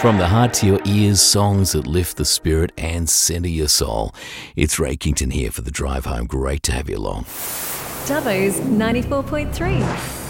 From the heart to your ears, songs that lift the spirit and centre your soul. It's Ray Kington here for The Drive Home. Great to have you along. Dubbo's 94.3.